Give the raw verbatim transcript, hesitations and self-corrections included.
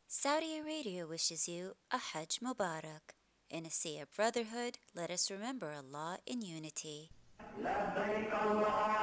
Saudi Arabia wishes you a Hajj Mubarak. In a sea of brotherhood, let us remember Allah in unity. لبيك اللهم